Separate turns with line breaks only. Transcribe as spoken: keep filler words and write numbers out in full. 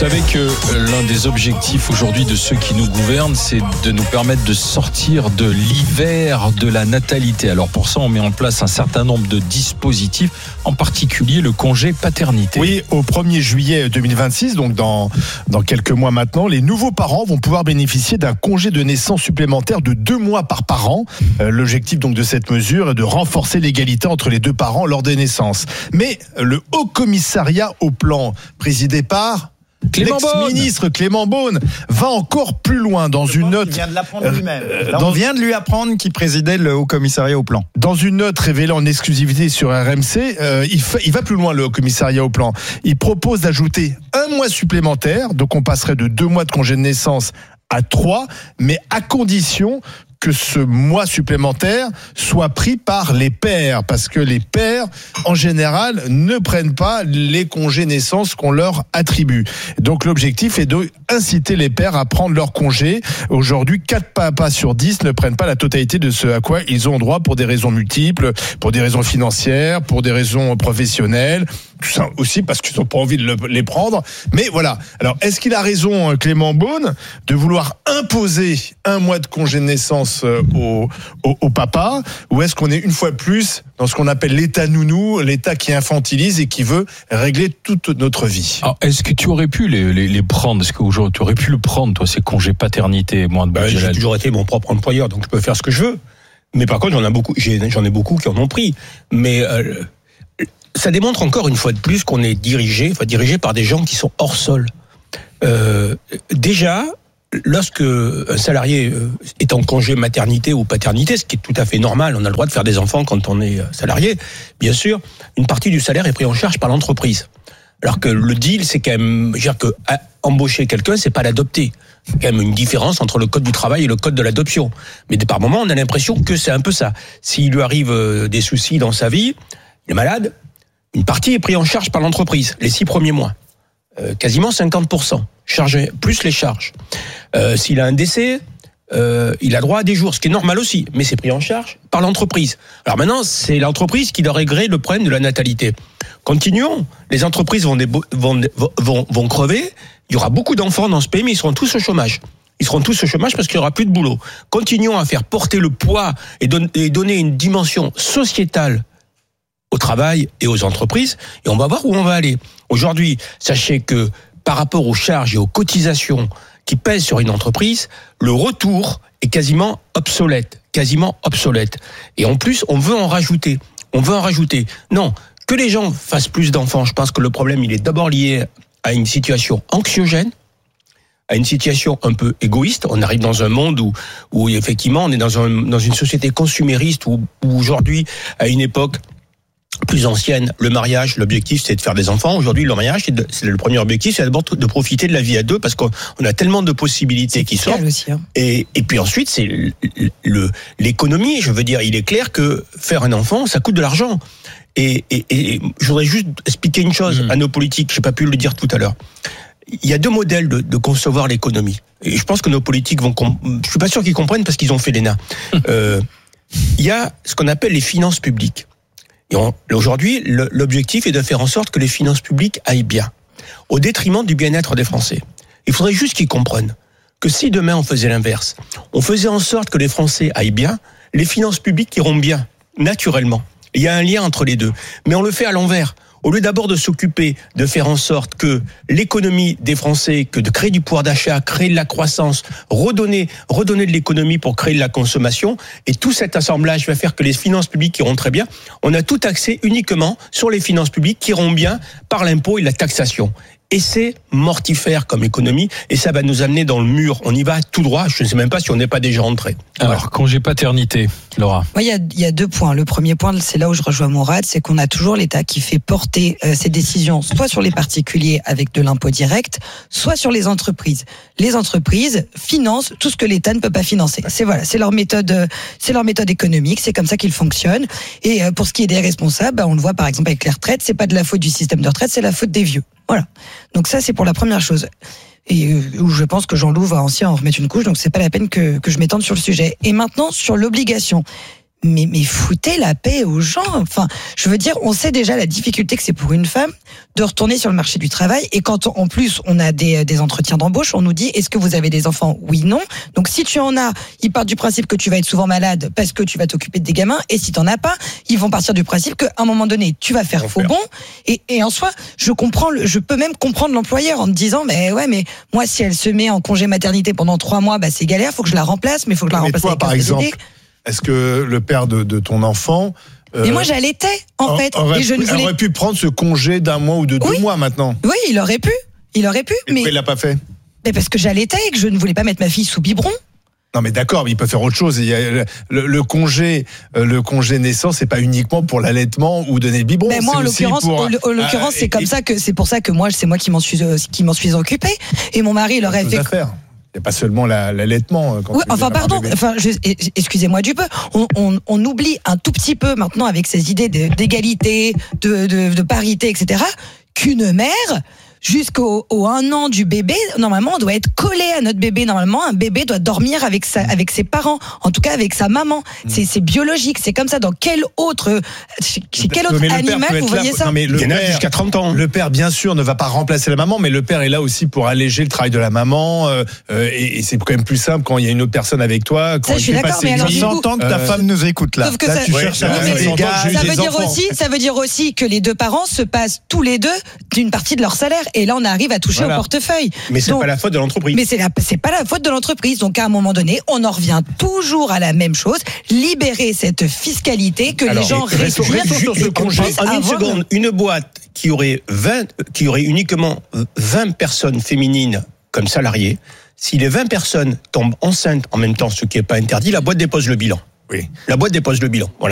savez que l'un des objectifs aujourd'hui de ceux qui nous gouvernent, c'est de nous permettre de sortir de l'hiver de la natalité. Alors pour ça, on met en place un certain nombre de dispositifs, en particulier le congé paternité.
Oui, au premier juillet deux mille vingt-six, donc dans, dans quelques mois maintenant, les nouveaux parents vont pouvoir bénéficier d'un congé de naissance supplémentaire de deux mois par parent. Euh, l'objectif donc de cette mesure est de renforcer l'égalité entre les deux parents lors des naissances. Mais le Haut Commissariat au Plan, présidé par
Clément
l'ex-ministre Clément Beaune, va encore plus loin dans une note.
Il vient de l'apprendre lui-même. Là,
dans,
on vient de lui apprendre qu'il présidait le Haut Commissariat au Plan.
Dans une note révélée en exclusivité sur R M C, euh, il, fa, il va plus loin, le Haut Commissariat au Plan. Il propose d'ajouter un mois supplémentaire, donc on passerait de deux mois de congé de naissance à trois, mais à condition que ce mois supplémentaire soit pris par les pères, parce que les pères, en général, ne prennent pas les congés naissance qu'on leur attribue. Donc l'objectif est d'inciter les pères à prendre leur congé. Aujourd'hui, quatre papas sur dix ne prennent pas la totalité de ce à quoi ils ont droit pour des raisons multiples, pour des raisons financières, pour des raisons professionnelles, tout ça aussi parce qu'ils n'ont pas envie de le, les prendre. Mais voilà. Alors, est-ce qu'il a raison, Clément Beaune, de vouloir imposer un mois de congé de naissance au, au, au papa, ou est-ce qu'on est une fois de plus dans ce qu'on appelle l'état nounou, l'état qui infantilise et qui veut régler toute notre vie?
Alors, est-ce que tu aurais pu les, les, les prendre? Est-ce qu'aujourd'hui tu aurais pu le prendre, toi, ces congés paternité, moins de
bah,
budget?
J'ai toujours été mon propre employeur, donc je peux faire ce que je veux. Mais par contre, j'en ai beaucoup, j'ai, j'en ai beaucoup qui en ont pris. Mais euh, ça démontre encore une fois de plus qu'on est dirigé, enfin dirigé par des gens qui sont hors sol. Euh, déjà. Lorsque un salarié est en congé maternité ou paternité, ce qui est tout à fait normal, on a le droit de faire des enfants quand on est salarié, bien sûr, une partie du salaire est prise en charge par l'entreprise. Alors que le deal, c'est quand même, je veux dire que embaucher quelqu'un, c'est pas l'adopter. Il y a quand même une différence entre le code du travail et le code de l'adoption. Mais par moment, on a l'impression que c'est un peu ça. S'il lui arrive des soucis dans sa vie, il est malade, une partie est prise en charge par l'entreprise, les six premiers mois. Euh, quasiment cinquante pour cent, chargé, plus les charges. Euh, s'il a un décès, euh, il a droit à des jours, ce qui est normal aussi, mais c'est pris en charge par l'entreprise. Alors maintenant, c'est l'entreprise qui doit régler le problème de la natalité. Continuons, les entreprises vont, débo- vont, vont, vont crever, il y aura beaucoup d'enfants dans ce pays, mais ils seront tous au chômage. Ils seront tous au chômage parce qu'il n'y aura plus de boulot. Continuons à faire porter le poids et, don- et donner une dimension sociétale au travail et aux entreprises, et on va voir où on va aller. Aujourd'hui, sachez que par rapport aux charges et aux cotisations qui pèsent sur une entreprise, le retour est quasiment obsolète, quasiment obsolète. Et en plus, on veut en rajouter. On veut en rajouter. Non, que les gens fassent plus d'enfants, je pense que le problème, il est d'abord lié à une situation anxiogène, à une situation un peu égoïste. On arrive dans un monde où, où effectivement, on est dans, un, dans une société consumériste où, où aujourd'hui, à une époque plus ancienne, le mariage, l'objectif c'est de faire des enfants. Aujourd'hui, le mariage, c'est, de, c'est le premier objectif, c'est d'abord de profiter de la vie à deux parce qu'on a tellement de possibilités c'est qui sortent.
Aussi, hein.
Et, et puis ensuite, c'est le, le, l'économie. Je veux dire, il est clair que faire un enfant, ça coûte de l'argent. Et, et, et je voudrais juste expliquer une chose mmh. à nos politiques. J'ai pas pu le dire tout à l'heure. Il y a deux modèles de, de concevoir l'économie. Et je pense que nos politiques vont. Comp- je suis pas sûr qu'ils comprennent parce qu'ils ont fait l'E N A. Mmh. Euh, il y a ce qu'on appelle les finances publiques. Et on, aujourd'hui, le, l'objectif est de faire en sorte que les finances publiques aillent bien, au détriment du bien-être des Français. Il faudrait juste qu'ils comprennent que si demain on faisait l'inverse, on faisait en sorte que les Français aillent bien, les finances publiques iront bien, naturellement. Il y a un lien entre les deux. Mais on le fait à l'envers. Au lieu d'abord de s'occuper de faire en sorte que l'économie des Français, que de créer du pouvoir d'achat, créer de la croissance, redonner, redonner de l'économie pour créer de la consommation, et tout cet assemblage va faire que les finances publiques iront très bien. On a tout axé uniquement sur les finances publiques qui iront bien par l'impôt et la taxation. Et c'est mortifère comme économie, et ça va nous amener dans le mur. On y va tout droit, je ne sais même pas si on n'est pas déjà entré.
Alors, voilà. Congé paternité, Laura.
Moi, il y a, il y a deux points. Le premier point, c'est là où je rejoins Mourad, c'est qu'on a toujours l'État qui fait porter euh, ses décisions, soit sur les particuliers avec de l'impôt direct, soit sur les entreprises. Les entreprises financent tout ce que l'État ne peut pas financer. C'est voilà, c'est leur méthode, c'est leur méthode économique, c'est comme ça qu'ils fonctionnent. Et euh, pour ce qui est des responsables, bah, on le voit par exemple avec les retraites, c'est pas de la faute du système de retraite, c'est la faute des vieux. Voilà. Donc ça, c'est pour la première chose. Et où je pense que Jean-Loup va aussi en remettre une couche, donc c'est pas la peine que, que je m'étende sur le sujet. Et maintenant, sur l'obligation. mais, mais foutez la paix aux gens. Enfin, je veux dire, on sait déjà la difficulté que c'est pour une femme de retourner sur le marché du travail. Et quand, en plus, on a des, des entretiens d'embauche, on nous dit, est-ce que vous avez des enfants? Oui, non. Donc, si tu en as, ils partent du principe que tu vas être souvent malade parce que tu vas t'occuper de des gamins. Et si t'en as pas, ils vont partir du principe qu'à un moment donné, tu vas faire faux bon. Et, et en soi, je comprends, le, je peux même comprendre l'employeur en me disant, mais ouais, mais moi, si elle se met en congé maternité pendant trois mois, bah, c'est galère, faut que je la remplace, mais faut que je la
Mais
remplace
toi,
avec
par
un C D D.
exemple, est-ce que le père de, de ton enfant euh,
Et moi, j'allaitais, en fait.
aurait,
Et je ne voulais...
aurait pu prendre ce congé d'un mois ou de deux
Oui.
mois maintenant?
Oui, il aurait pu. Il aurait pu.
Et
mais...
pourquoi il l'a pas fait?
mais parce que j'allaitais et que je ne voulais pas mettre ma fille sous biberon.
Non mais d'accord, mais il peut faire autre chose. Il y a le, le, le congé, euh, le congé naissance, c'est pas uniquement pour l'allaitement ou donner le biberon.
Ben moi, en
c'est aussi
l'occurrence,
pour,
en l'occurrence,
euh,
c'est comme
et-
ça que c'est pour ça que moi, c'est moi qui m'en suis euh, qui m'en suis occupée. Et mon mari, il aurait
choses
fait.
à faire. Il n'y a pas seulement la- l'allaitement. euh, quand
Oui,
tu
enfin
viens d'avoir
pardon,
un bébé.
enfin je- excusez-moi du peu. On, on, on oublie un tout petit peu maintenant avec ces idées de- d'égalité, de, de, de parité, et cetera. Qu'une mère jusqu'au au un an du bébé, normalement, on doit être collé à notre bébé. Normalement, un bébé doit dormir avec sa, avec ses parents, en tout cas avec sa maman. C'est, c'est biologique, c'est comme ça. Dans quel autre, chez chez quel
Non,
autre
mais le père
animal
peut
vous
être là-
voyez ça?
non, mais le
Il y en a
père-
jusqu'à trente ans.
Le père, bien sûr, ne va pas remplacer la maman, mais le père est là aussi pour alléger le travail de la maman. euh, euh, et, et c'est quand même plus simple quand il y a une autre personne avec toi. Quand
Ça, je
il
suis
fait
d'accord,
passer
mais
une
alors,
vie.
du coup-
J'entends que ta
Euh,
femme nous écoute là.
Sauf que
Là,
ça-
tu
Ouais,
cherches
ça-
à
Non,
faire
mais
des
j'entends
gars.
que j'ai eu
ça
des
veut dire
enfants.
aussi, ça veut dire aussi que les deux parents se passent tous les deux d'une partie de leur salaire. Et là, on arrive à toucher
Voilà.
au portefeuille.
Mais c'est
Donc-
pas la faute de l'entreprise.
Mais c'est la, c'est pas la faute de l'entreprise. Donc à un moment donné, on en revient toujours à la même chose. Libérer cette fiscalité que
Alors,
les gens
restons-
récupèrent.
restons sur ce
et qu'on
congé.
puisse
En une
avoir-
seconde, une boîte qui aurait vingt, qui aurait uniquement vingt personnes féminines comme salariées, si les vingt personnes tombent enceintes en même temps, ce qui n'est pas interdit, la boîte dépose le bilan.
Oui.
La boîte dépose le bilan. Voilà.